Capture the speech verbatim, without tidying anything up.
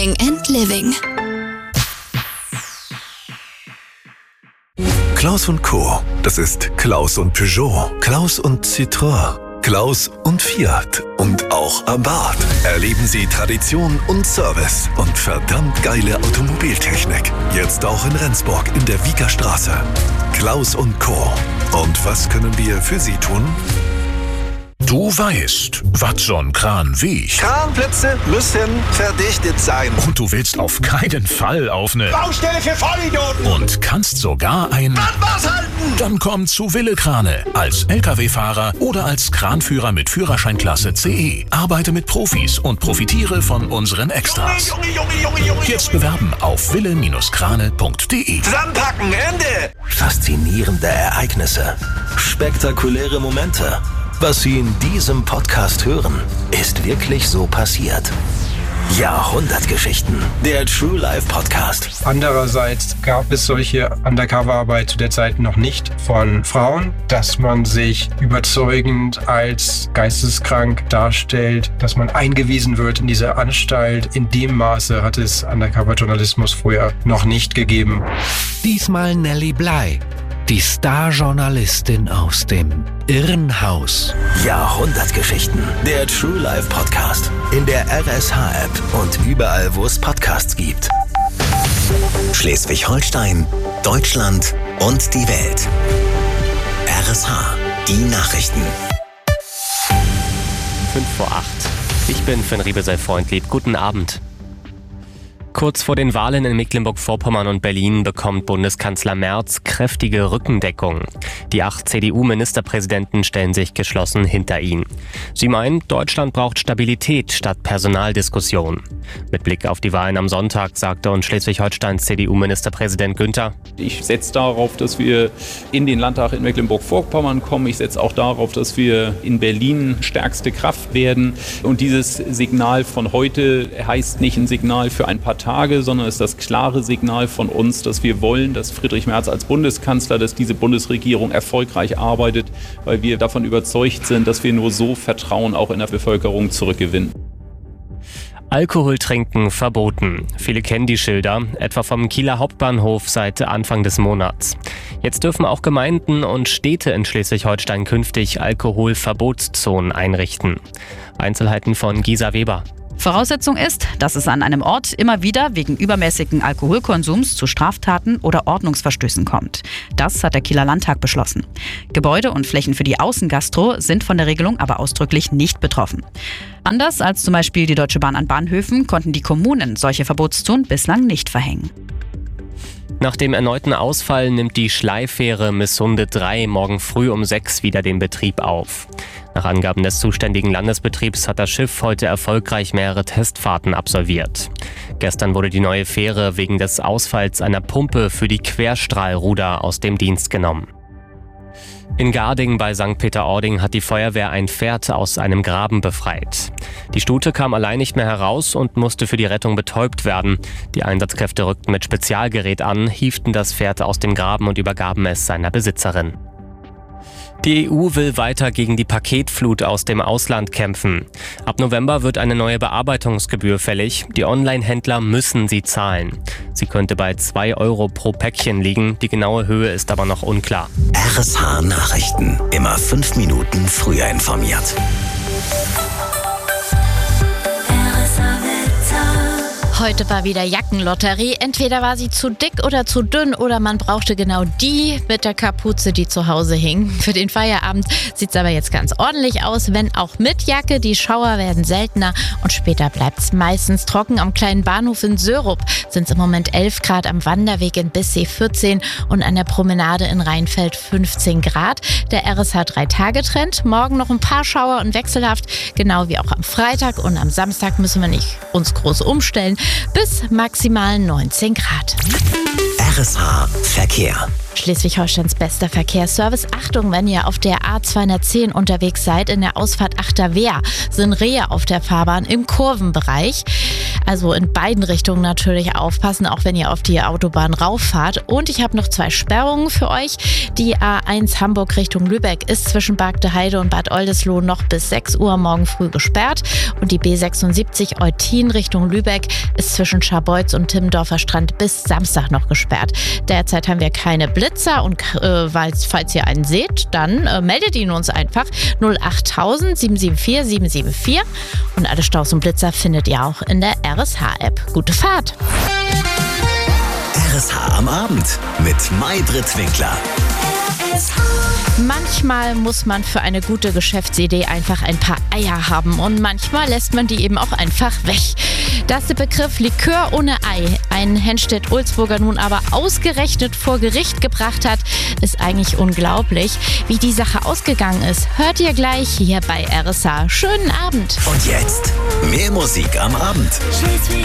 and Living. Klaus und Co. Das ist Klaus und Peugeot, Klaus und Citroën, Klaus und Fiat und auch Abarth. Erleben Sie Tradition und Service und verdammt geile Automobiltechnik. Jetzt auch in Rendsburg in der Wiekerstraße. Klaus und Co. Und was können wir für Sie tun? Du weißt, was so ein Kran wiegt. Kranplätze müssen verdichtet sein. Und du willst auf keinen Fall auf eine Baustelle für Vollidioten. Und kannst sogar ein Brandmaß halten. Dann komm zu Wille Krane. Als L K W-Fahrer oder als Kranführer mit Führerscheinklasse C E. Arbeite mit Profis und profitiere von unseren Extras. Junge, Junge, Junge, Junge, Jetzt bewerben auf wille Krane punkt de. Zusammenpacken, Ende. Faszinierende Ereignisse. Spektakuläre Momente. Was Sie in diesem Podcast hören, ist wirklich so passiert. Jahrhundertgeschichten, der True Life Podcast. Andererseits gab es solche Undercover-Arbeit zu der Zeit noch nicht von Frauen, dass man sich überzeugend als geisteskrank darstellt, dass man eingewiesen wird in diese Anstalt. In dem Maße hat es Undercover-Journalismus früher noch nicht gegeben. Diesmal Nelly Bly, die Star-Journalistin aus dem Irrenhaus. Jahrhundertgeschichten, der True Life Podcast. In der R S H-App und überall, wo es Podcasts gibt. Schleswig-Holstein, Deutschland und die Welt. R S H, die Nachrichten. fünf vor acht. Ich bin Finn Riebesell-Freundlieb. Guten Abend. Kurz vor den Wahlen in Mecklenburg-Vorpommern und Berlin bekommt Bundeskanzler Merz kräftige Rückendeckung. Die acht C D U-Ministerpräsidenten stellen sich geschlossen hinter ihn. Sie meinen, Deutschland braucht Stabilität statt Personaldiskussion. Mit Blick auf die Wahlen am Sonntag sagte uns Schleswig-Holsteins C D U-Ministerpräsident Günther: Ich setze darauf, dass wir in den Landtag in Mecklenburg-Vorpommern kommen. Ich setze auch darauf, dass wir in Berlin stärkste Kraft werden. Und dieses Signal von heute heißt nicht ein Signal für ein paar Tage, sondern ist das klare Signal von uns, dass wir wollen, dass Friedrich Merz als Bundeskanzler, dass diese Bundesregierung erfolgreich arbeitet, weil wir davon überzeugt sind, dass wir nur so Vertrauen auch in der Bevölkerung zurückgewinnen. Alkohol trinken verboten. Viele kennen die Schilder, etwa vom Kieler Hauptbahnhof seit Anfang des Monats. Jetzt dürfen auch Gemeinden und Städte in Schleswig-Holstein künftig Alkoholverbotszonen einrichten. Einzelheiten von Gisa Weber. Voraussetzung ist, dass es an einem Ort immer wieder wegen übermäßigen Alkoholkonsums zu Straftaten oder Ordnungsverstößen kommt. Das hat der Kieler Landtag beschlossen. Gebäude und Flächen für die Außengastro sind von der Regelung aber ausdrücklich nicht betroffen. Anders als zum Beispiel die Deutsche Bahn an Bahnhöfen konnten die Kommunen solche Verbotszonen bislang nicht verhängen. Nach dem erneuten Ausfall nimmt die Schleifähre Missunde drei morgen früh um sechs wieder den Betrieb auf. Nach Angaben des zuständigen Landesbetriebs hat das Schiff heute erfolgreich mehrere Testfahrten absolviert. Gestern wurde die neue Fähre wegen des Ausfalls einer Pumpe für die Querstrahlruder aus dem Dienst genommen. In Garding bei Sankt Peter-Ording hat die Feuerwehr ein Pferd aus einem Graben befreit. Die Stute kam allein nicht mehr heraus und musste für die Rettung betäubt werden. Die Einsatzkräfte rückten mit Spezialgerät an, hieften das Pferd aus dem Graben und übergaben es seiner Besitzerin. Die E U will weiter gegen die Paketflut aus dem Ausland kämpfen. Ab November wird eine neue Bearbeitungsgebühr fällig. Die Online-Händler müssen sie zahlen. Sie könnte bei zwei Euro pro Päckchen liegen. Die genaue Höhe ist aber noch unklar. R S H Nachrichten. Immer fünf Minuten früher informiert. Heute war wieder Jackenlotterie. Entweder war sie zu dick oder zu dünn oder man brauchte genau die mit der Kapuze, die zu Hause hing. Für den Feierabend sieht es aber jetzt ganz ordentlich aus, wenn auch mit Jacke. Die Schauer werden seltener und später bleibt es meistens trocken. Am kleinen Bahnhof in Sörup sind es im Moment elf Grad, am Wanderweg in Bissee vierzehn und an der Promenade in Rheinfeld fünfzehn Grad. Der R S H drei Tage Trend. Morgen noch ein paar Schauer und wechselhaft, genau wie auch am Freitag, und am Samstag müssen wir nicht uns groß umstellen. Bis maximal neunzehn Grad. R S H Verkehr. Schleswig-Holsteins bester Verkehrsservice. Achtung, wenn ihr auf der A zweihundertzehn unterwegs seid, in der Ausfahrt Achterwehr sind Rehe auf der Fahrbahn im Kurvenbereich. Also in beiden Richtungen natürlich aufpassen, auch wenn ihr auf die Autobahn rauffahrt. Und ich habe noch zwei Sperrungen für euch. Die A eins Hamburg Richtung Lübeck ist zwischen Bargteheide und Bad Oldesloe noch bis sechs Uhr morgen früh gesperrt. Und die B sechsundsiebzig Eutin Richtung Lübeck ist zwischen Scharbeutz und Timmendorfer Strand bis Samstag noch gesperrt. Derzeit haben wir keine Blitzer und äh, falls ihr einen seht, dann äh, meldet ihn uns einfach null achttausend sieben sieben vier sieben sieben vier. Und alle Staus und Blitzer findet ihr auch in der R S H-App. Gute Fahrt! R S H am Abend mit Maybrit Winkler. Manchmal muss man für eine gute Geschäftsidee einfach ein paar Eier haben und manchmal lässt man die eben auch einfach weg. Dass der Begriff Likör ohne Ei einen Henstedt-Ulzburger nun aber ausgerechnet vor Gericht gebracht hat, ist eigentlich unglaublich. Wie die Sache ausgegangen ist, hört ihr gleich hier bei R S H. Schönen Abend! Und jetzt mehr Musik am Abend.